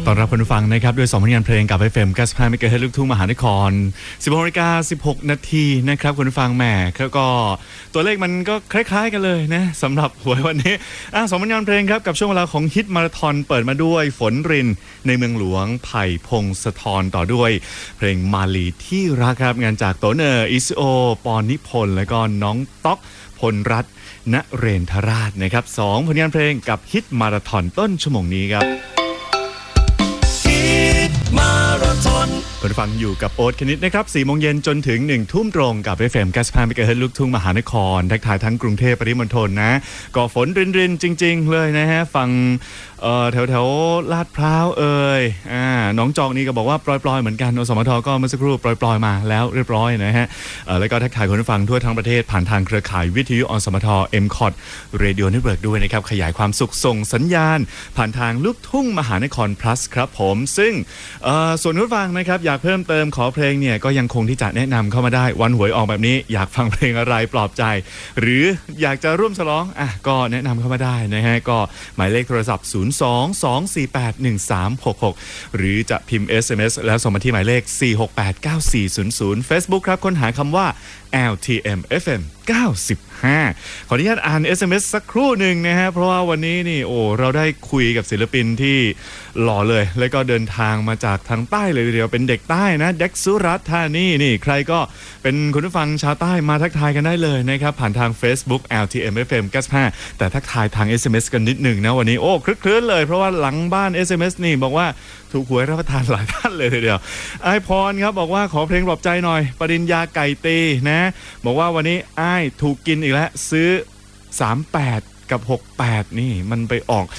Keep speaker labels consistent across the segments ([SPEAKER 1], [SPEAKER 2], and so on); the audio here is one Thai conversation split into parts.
[SPEAKER 1] ตอนรับคุณผู้ฟังนะครับด้วย2ผลงานเพลงกับ FM 95 MHz ลูกทุ่งมหานคร 16:16 นาทีนะครับคุณผู้ฟังแหมก็ตัวเลขมันก็คล้ายๆกันเลยนะสำหรับหวยวันนี้2ผลงานเพลงครับกับช่วงเวลาของฮิตมาราธอนเปิดมาด้วยฝนรินในเมืองหลวงไผ่พงศธรต่อด้วยเพลงมาลีที่รักครับงานจากโตเนอร์อิสโอปอนนิพนธ์และก็น้องต๊อกพลรัตน์ณเรนทราชนะครับ2ผลงานเพลงกับฮิตมาราธอนต้นชั่วโมงนี้ครับคุณฟังอยู่กับโอ๊ตคณิตนะครับ4 โมงเย็นจนถึง1 ทุ่มตรงกับ FM 95 MHz ลูกทุ่งมหานครทักทายทั้งกรุงเทพปริมณฑลนะก็ฝนรินจริงๆเลยนะฮะฝั่งแถวลาดพร้าวน้องจอกนี่ก็บอกว่าปล่อยๆเหมือนกันอสมทก็เมื่อสักครู่ปล่อยมาแล้วเรียบร้อยนะฮะแล้วก็ทักทายคุณผู้ฟังทั่วทั้งประเทศผ่านทางเครือข่ายวิทยุอสมท MCOT Radio Network ด้วยนะครับขยายความสุขส่งสัญญาณผ่านทางลูกทุ่งมหานคร plus ครับผมซึ่งส่วนคุณผู้ฟังนะครับอยากเพิ่มเติมขอเพลงเนี่ยก็ยังคงที่จะแนะนำเข้ามาได้วันหวยออกแบบนี้อยากฟังเพลงอะไรปลอบใจหรืออยากจะร่วมฉลองก็แนะนำเข้ามาได้นะฮะก็หมายเลขโทรศัพท์02-248-1366หรือจะพิมพ์ SMS แล้วส่งมาที่หมายเลข4689400 Facebook ครับค้นหาคำว่า LTM FM 95ขออนุญาตอ่าน SMS สักครู่หนึ่งนะฮะเพราะว่าวันนี้นี่เราได้คุยกับศิลปินที่หล่อเลยแล้วก็เดินทางมาจากทางใต้เลยทีเดียวเป็นเด็กใต้นะเด็กสุราษฎร์ธานีนี่ใครก็เป็นคุณผู้ฟังชาวใต้มาทักทายกันได้เลยนะครับผ่านทาง Facebook LTM FM 95แต่ทักทายทาง SMS กันนิดหนึ่งนะวันนี้คลึกคลื้นเลยเพราะว่าหลังบ้าน SMS นี่บอกว่าถูกหวยรับประทานหลายท่านเลยทีเดียวไอพรครับบอกว่าขอเพลงปลอบใจหน่อยปริญญาไก่ตีนะบอกว่าวันนี้ถูกกินอีกแล้วซื้อ38กับ68นี่มันไปออก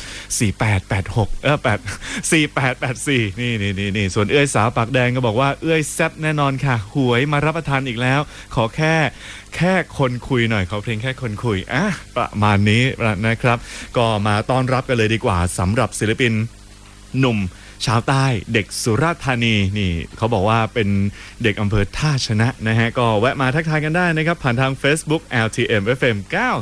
[SPEAKER 1] 4884นี่ส่วนเอื้อยสาวปากแดงก็บอกว่าเอื้อยแซ่บแน่นอนค่ะหวยมารับประทานอีกแล้วขอแค่คนคุยหน่อยขอเพลงแค่คนคุยประมาณนี้นะครับก็มาต้อนรับกันเลยดีกว่าสำหรับศิลปินหนุ่มชาวใต้เด็กสุราษฎร์ธานีนี่เขาบอกว่าเป็นเด็กอำเภอท่าชนะนะฮะก็แวะมาทักทายกันได้นะครับผ่านทาง Facebook LTM FM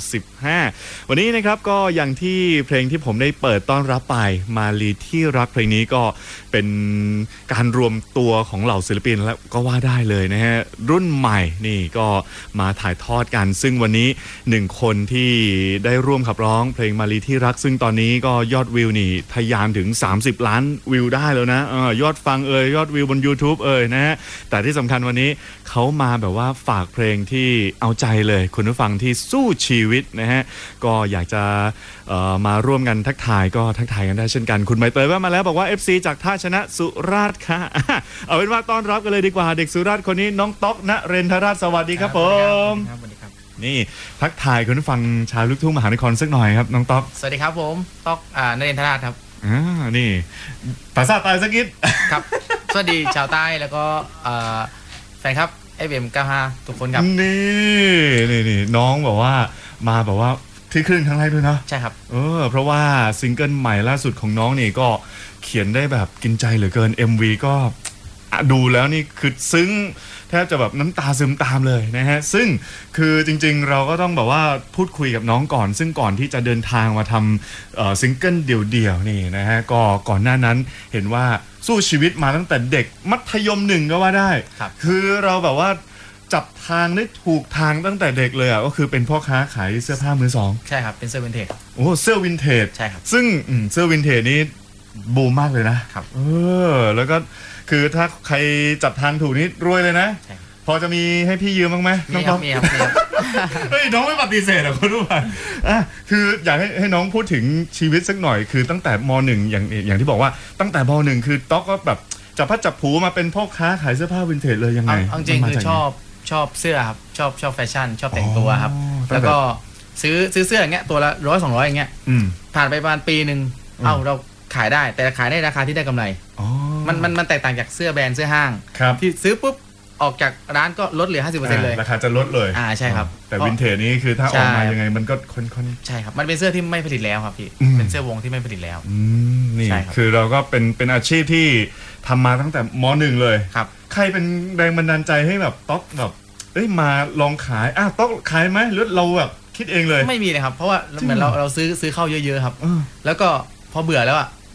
[SPEAKER 1] 95วันนี้นะครับก็อย่างที่เพลงที่ผมได้เปิดต้อนรับไปมาลีที่รักเพลงนี้ก็เป็นการรวมตัวของเหล่าศิลปินแล้วก็ว่าได้เลยนะฮะรุ่นใหม่นี่ก็มาถ่ายทอดกันซึ่งวันนี้1คนที่ได้ร่วมขับร้องเพลงมาลีที่รักซึ่งตอนนี้ก็ยอดวิวนี่ทะยานถึง30 ล้านวิวได้แล้วนะยอดฟังยอดวิวบน YouTube นะฮะแต่ที่สำคัญวันนี้เขามาแบบว่าฝากเพลงที่เอาใจเลยคุณผู้ฟังที่สู้ชีวิตนะฮะก็อยากจะมาร่วมกันทักทายก็ทักทายกันได้เช่นกันคุณใบเตยว่ามาแล้วบอกว่า FC จากท่าชนะสุราษฎร์ค่ะเอาเป็นว่าต้อนรับกันเลยดีกว่าเด็กสุราษฎร์คนนี้น้องต๊อกณเรนทราชสวัสดีครับผมนี่ทักทายคุณผู้ฟังชาวลูกทุ่งมหานครสักหน่อยครับน้องต๊อก
[SPEAKER 2] สวัสดีครับผมต๊อกณเรนทราชครับ
[SPEAKER 1] นี่ภาษาใต้สักนิด
[SPEAKER 2] ครับสวัสดีชาวใต้แล้วก็แฟนครับFM 95ทุกคนครับ
[SPEAKER 1] นี่น้องบอกว่ามาแบบว่าที่ครึ่งครั้งแรกด้วยเนาะ
[SPEAKER 2] ใช่ครับ
[SPEAKER 1] เพราะว่าซิงเกิลใหม่ล่าสุดของน้องนี่ก็เขียนได้แบบกินใจเหลือเกิน MV ก็ดูแล้วนี่คือซึ้งแทบจะแบบน้ำตาซึมตามเลยนะฮะซึ่งคือจริงๆเราก็ต้องแบบว่าพูดคุยกับน้องก่อนซึ่งก่อนที่จะเดินทางมาทำซิงเกิลเดี่ยวๆนี่นะฮะก็ก่อนหน้านั้นเห็นว่าสู้ชีวิตมาตั้งแต่เด็กมัธยม1ก็ว่าได้คือเราแบบว่าจับทางได้ถูกทางตั้งแต่เด็กเลยก็คือเป็นพ่อค้าขายเสื้อผ้ามือสอง
[SPEAKER 2] ใช่ครับเป็นเสื้อวินเทจ
[SPEAKER 1] เสื้อวินเทจ
[SPEAKER 2] ใช่ครับ
[SPEAKER 1] ซึ่งเสื้อวินเทจนี้บูมมากเลยนะครับแล้วก็คือถ้าใครจับทางถูกนี่รวยเลยนะพอจะมีให้พี่ยืมบ้างไหม
[SPEAKER 2] น้องมีครับ
[SPEAKER 1] เฮ้ยน้องไม่ปฏิเสธอ่ะคุณผู้ฟังคืออยากให้น้องพูดถึงชีวิตสักหน่อยคือตั้งแต่ม.1อย่างที่บอกว่าตั้งแต่ม.1คือต๊อกก็แบบจับพัดจับผูมาเป็นพ่อค้าขายเสื้อผ้าวินเทจเลยยังไง
[SPEAKER 2] จริงคือชอบเสื้อครับชอบแฟชั่นชอบแต่งตัวครับแล้วก็ซื้อเสื้ออย่างเงี้ยตัวละ100-200อย่างเงี้ยผ่านไปประมาณปีนึงเราขายได้แต่ขายได้ราคาที่ได้กำไรมันแตกต่างจากเสื้อแบรนด์เสื้อห้างที่ซื้อปุ๊บออกจากร้านก็ลดเหลือ 50% เลย
[SPEAKER 1] ราคาจะลดเลย
[SPEAKER 2] ใช่ครับ
[SPEAKER 1] แต่วินเทจนี้คือถ้าออกมายังไงมันก็ค่อน
[SPEAKER 2] ใช่ครับมันเป็นเสื้อที่ไม่ผลิตแล้วครับพี่เป็นเสื้อวงที่ไม่ผลิตแล้ว
[SPEAKER 1] นี่คือเราก็เป็นอาชีพที่ทำมาตั้งแต่ม.1เลย
[SPEAKER 2] ครับ
[SPEAKER 1] ใครเป็นแรงบันดาลใจให้แบบต๊อกแบบมาลองขายต๊อกขายไหมหรือเราแบบคิดเองเลย
[SPEAKER 2] ไม่มีเลยครับเพราะว่าเหมือนเราซื้อเข้าเยอะๆครับแล้วก็พอเบื่อแล้ว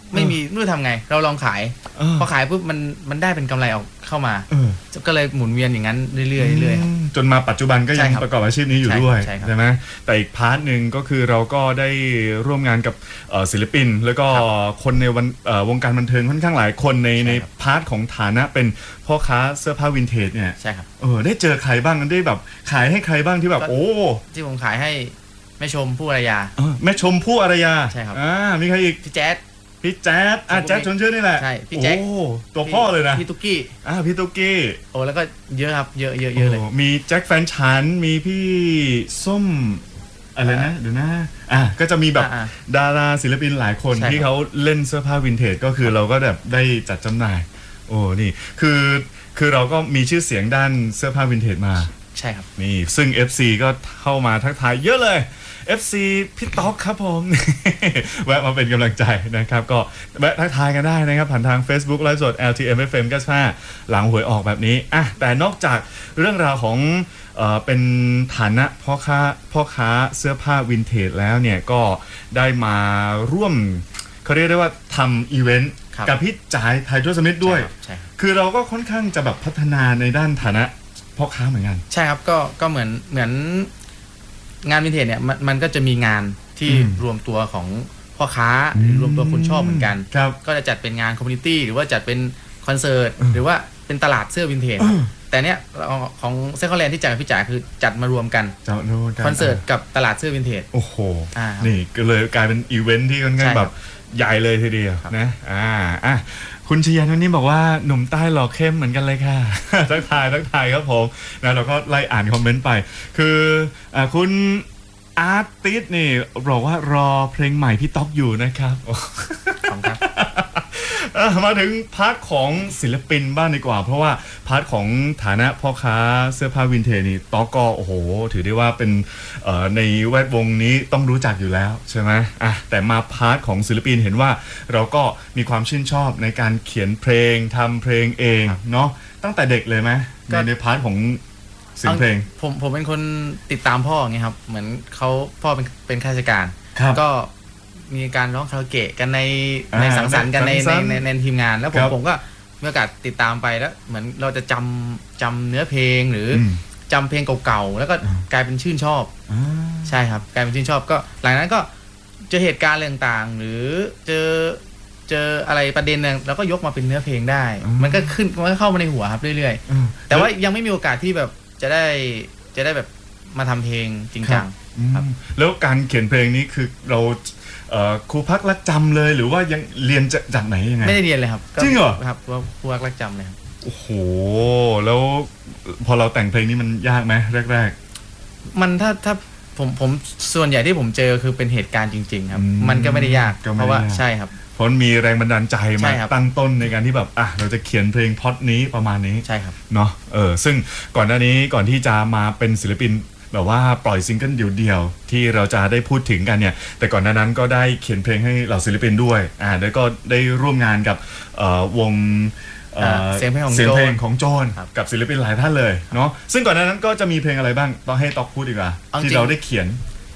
[SPEAKER 2] ไม่มีไม่รู้ทำไงเราลองขายพอขายปุ๊บมันได้เป็นกำไรออกเข้ามาก็เลยหมุนเวียนอย่างนั้นเรื่อยๆเรื่อยๆ
[SPEAKER 1] จนมาปัจจุบันก็ยังประกอบอาชีพนี้อยู่ด้วยใช่ไหมแต่อีกพาร์ทหนึ่งก็คือเราก็ได้ร่วมงานกับศิลปินแล้วก็คนในวงการบันเทิงค่อนข้างหลายคนในพาร์ทของฐานะเป็นพ่อค้าเสื้อผ้าวินเทจเนี่ย
[SPEAKER 2] ใช่ครับ
[SPEAKER 1] ได้เจอใครบ้างได้แบบขายให้ใครบ้างที่แบบโอ้
[SPEAKER 2] ที่ผมขายให้แม่ชมพู่อารยา
[SPEAKER 1] แม่ชมพู่อารยา
[SPEAKER 2] ใช่ครับ
[SPEAKER 1] มีใครอีก
[SPEAKER 2] พี่แจ๊ด
[SPEAKER 1] แจ๊ดชวนชื่อนี่แหละ
[SPEAKER 2] ใช่พี่แจ๊ด
[SPEAKER 1] ตัวพ่อเลยนะ
[SPEAKER 2] พี่ตุ๊กกี้
[SPEAKER 1] พี่ตุ๊กกี้
[SPEAKER 2] แล้วก็เยอะครับเยอะเลย
[SPEAKER 1] มีแจ็คแฟนฉันมีพี่ส้มอะไรนะเดี๋ยวนะก็จะมีแบบดาราศิลปินหลายคนที่เขาเล่นเสื้อผ้าวินเทจก็คือเราก็แบบได้จัดจำหน่ายนี่คือเราก็มีชื่อเสียงด้านเสื้อผ้าวินเทจมา
[SPEAKER 2] ใช่ครับ
[SPEAKER 1] นี่ซึ่ง FC ก็เข้ามาทักทายเยอะเลย FC พี่ต๊อกครับผมแวะมาเป็นกำลังใจนะครับก็แวะทักทายกันได้นะครับผ่านทาง Facebook ไลฟ์สด LTM FM 95หลังหวยออกแบบนี้แต่นอกจากเรื่องราวของเป็นฐานะพ่อค้าเสื้อผ้าวินเทจแล้วเนี่ยก็ได้มาร่วมเขาเรียกได้ว่าทำอีเวนต์กับพี่จ๋ายไทยทศมิตรด้วยคือเราก็ค่อนข้างจะแบบพัฒนาในด้านฐานะพ่อค้าเหมือนกัน
[SPEAKER 2] ใช่ครับก็เหมือนงานวินเทจเนี่ยมันก็จะมีงานที่รวมตัวของพ่อค้ารวมตัวคนชอบเหมือนกันก็จะจัดเป็นงานคอมมูนิตี้หรือว่าจัดเป็นคอนเสิร์ตหรือว่าเป็นตลาดเสื้อวินเทจแต่เนี้ยของเซคอนแลนด์ที่จัดกับพี่จ๋าคือจัดมารวมกันคอนเสิร์ตกับตลาดเสื้อวินเทจ
[SPEAKER 1] โอ้โหนี่ก็เลยกลายเป็นอีเวนท์ที่ค่อนข้างแบบใหญ่เลยทีเดียวนะคุณชยันวันนี้บอกว่าหนุ่มใต้หล่อเข้มเหมือนกันเลยค่ะทักทายครับผมนะเราก็ไล่อ่านคอมเมนต์ไปคือคุณอาร์ติสนี่บอกว่ารอเพลงใหม่พี่ต๊อกอยู่นะครับมาถึงพาร์ทของศิลปินบ้างดีกว่าเพราะว่าพาร์ทของฐานะพ่อค้าเสื้อผ้าวินเทจนี่ต๊อกก็โอ้โหถือได้ว่าเป็นในแวดวงนี้ต้องรู้จักอยู่แล้วใช่ไหมแต่มาพาร์ทของศิลปินเห็นว่าเราก็มีความชื่นชอบในการเขียนเพลงทำเพลงเองเนาะตั้งแต่เด็กเลยไหมในพาร์ทของเสียงเพลง
[SPEAKER 2] ผมเป็นคนติดตามพ่อไงครับเหมือนพ่อเป็นข้าราชการก็มีการร้องคาราโอเกะกันในสังสรรค์กันในทีมงานแล้วผมก็มีโอกาสติดตามไปแล้วเหมือนเราจะจำเนื้อเพลงหรือจำเพลงเก่าๆแล้วก็กลายเป็นชื่นชอบใช่ครับกลายเป็นชื่นชอบก็หลังนั้นก็เจอเหตุการณ์อะไรต่างๆหรือเจออะไรประเด็นนึงแล้วก็ยกมาเป็นเนื้อเพลงได้มันก็เข้ามาในหัวครับเรื่อยๆแต่ว่ายังไม่มีโอกาสที่แบบจะได้แบบมาทำเพลงจริงจังครับ
[SPEAKER 1] แล้วการเขียนเพลงนี้คือเราครูพักรักจำเลยหรือว่ายังเรียนจากไหนยังไง
[SPEAKER 2] ไม่ได้เรียนเลยครับ
[SPEAKER 1] จริงเหรอ
[SPEAKER 2] ครับว่าครูพักรักจำเลยครับ
[SPEAKER 1] โอ้โหแล้วพอเราแต่งเพลงนี้มันยากไหมแรก
[SPEAKER 2] มันถ้าผมส่วนใหญ่ที่ผมเจอคือเป็นเหตุการณ์จริงๆครับมันก็ไม่ได้ยากเพราะว่าใช่ครับ
[SPEAKER 1] เพราะมีแรงบันดาลใจมาตั้งต้นในการที่แบบเราจะเขียนเพลงพล็อตนี้ประมาณนี้
[SPEAKER 2] ใช่ครับ
[SPEAKER 1] เนาะซึ่งก่อนหน้านี้ก่อนที่จะมาเป็นศิลปินแบบว่าปล่อยซิงเกิลเดี่ยวๆที่เราจะได้พูดถึงกันเนี่ยแต่ก่อนหน้านั้นก็ได้เขียนเพลงให้เหล่าศิลปินด้วยแล้วก็ได้ร่วมงานกับวง
[SPEAKER 2] เสียงเพล
[SPEAKER 1] งของโจนกับศิลปินหลายท่านเลยเนาะซึ่งก่อนหน้านั้นก็จะมีเพลงอะไรบ้างต้องให้ต๊อกพูดดีกว่าที่เราได้เขียน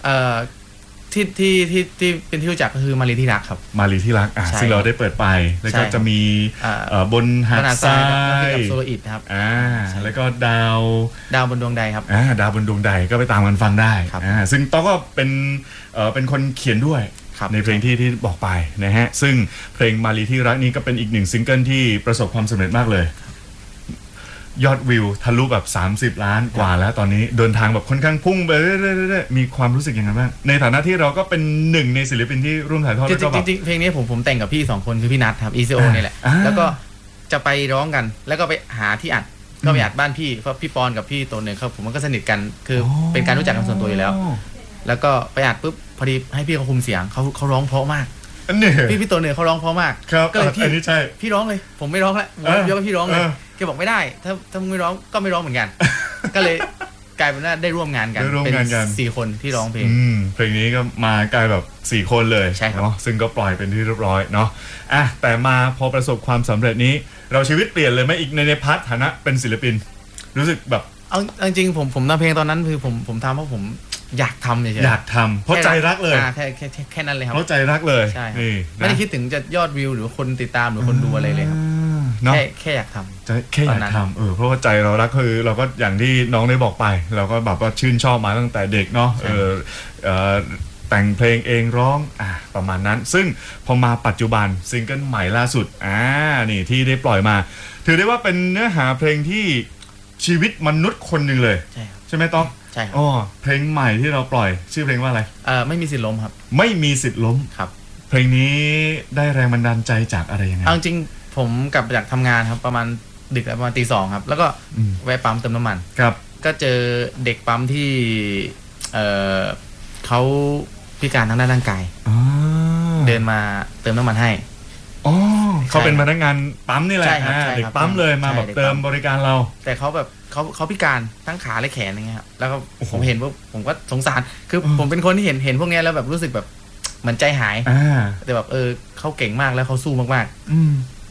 [SPEAKER 2] ที่เป็นที่รู้จักก็คือมารีที่รักครับ
[SPEAKER 1] มารีที่รักซึ่งเราได้เปิดไปแล้วก็จะมีบนหาดทราย
[SPEAKER 2] กับโซโลอิดครับ
[SPEAKER 1] แล้วก็ดาว
[SPEAKER 2] บนดวงใดครับ
[SPEAKER 1] ดาวบนดวงใดก็ไปตามกันฟังได้ซึ่งต๊อกก็เป็นคนเขียนด้วยในเพลงที่บอกไปนะฮะซึ่งเพลงมารีที่รักนี้ก็เป็นอีกหนึ่งซิงเกิลที่ประสบความสำเร็จมากเลยยอดวิวทะลุแบบ30 ล้านกว่าแล้วตอนนี้เดินทางแบบค่อนข้างพุ่งไปเรื่อยๆมีความรู้สึกยังไงบ้างในฐานะที่เราก็เป็นหนึ่งในศิลปินที่ร่วมถ่ายทอดแล้วก็
[SPEAKER 2] จริงๆเพลงนี้ผมแต่งกับพี่2คนคือพี่นัทครับ ECO นี่แหละแล้วก็จะไปร้องกันแล้วก็ไปหาที่อัดก็ไปอัดบ้านพี่เพราะพี่ปอนกับพี่โตเนี่ยครับผมมันก็สนิทกันคือเป็นการรู้จักกันส่วนตัวอยู่แล้วแล้วก็ไปอัดปุ๊บพอดีให้พี่เขาคุมเสียงเขาร้องเพราะมากพี่โตเนี่ยเขาร้องเพราะมาก
[SPEAKER 1] ก็เลย
[SPEAKER 2] พี่ร้องเลยผมไม่ร้องแล้วยกให้พี่ร้องเลยแกบอกไม่ได้ถ้ามึงไม่ร้องก็ไม่ร้องเหมือนกันก็เลยกลายเป็นว่าได้ร่วมงานกันเป็น4 คนที่ร้องเพลง
[SPEAKER 1] เพลงนี้ก็มากลายแบบ4 คนเลยเนาะซึ่งก็ปล่อยเป็นที่เรียบร้อยเนาะแต่มาพอประสบความสำเร็จนี้เราชีวิตเปลี่ยนเลยไหมอีกในพาร์ทฐานะเป็นศิลปินรู้สึกแบบ
[SPEAKER 2] เอาจริงผมทำเพลงตอนนั้นคือผมทำเพราะผมอยากทำเฉยๆ
[SPEAKER 1] อยากทำเพราะใจรักเลย
[SPEAKER 2] แค่นั้นเลยครับ
[SPEAKER 1] เพราะใจรักเลย
[SPEAKER 2] ใช่ครับ
[SPEAKER 1] นี่
[SPEAKER 2] ไม่ได้คิดถึงจะยอดวิวหรือคนติดตามหรือคนดูอะไรเลยครับ
[SPEAKER 1] เนาะ
[SPEAKER 2] แค่อยากทำ
[SPEAKER 1] แค่อยากทำเพราะว่าใจเรารักคือเราก็อย่างที่น้องได้บอกไป เราก็แบบว่าชื่นชอบมาตั้งแต่เด็กเนาะแต่งเพลงเองร้องประมาณนั้น ซึ่งพอมาปัจจุบันซิงเกิลใหม่ล่าสุดนี่ที่ได้ปล่อยมา ถือได้ว่าเป็นเนื้อหาเพลงที่ชีวิตมนุษย์คนหนึ่งเลย ใช่ไหมต้อง
[SPEAKER 2] ใช่ครับ
[SPEAKER 1] เพลงใหม่ที่เราปล่อยชื่อเพลงว่าอะไร
[SPEAKER 2] ไม่มีสิทธิ์ล้มครับ
[SPEAKER 1] ไม่มีสิทธิ์ล้ม
[SPEAKER 2] ครับ
[SPEAKER 1] เพลงนี้ได้แรงบันดาลใจจากอะไรยังไง
[SPEAKER 2] จริงผมกลับจากทำงานครับประมาณดึกประมาณตี 2ครับแล้วก็แวะปั๊มเติมน้ำมัน
[SPEAKER 1] ครับ
[SPEAKER 2] ก็เจอเด็กปั๊มที่เขาพิการทางด้านร่างกายเดินมาเติมน้ำมันให้
[SPEAKER 1] เขาเป็นพนักงานปั๊มนี่แหละเด็กปั๊มเลยมาแบบเติมบริการเรา
[SPEAKER 2] แต่เขาแบบเขาพิการทั้งขาและแขนอย่างเงี้ยครับแล้วก็ผมเห็นว่าผมก็สงสารคือผมเป็นคนที่เห็นพวกนี้แล้วแบบรู้สึกแบบมันใจหายแต่แบบเขาเก่งมากแล้วเขาสู้มากๆ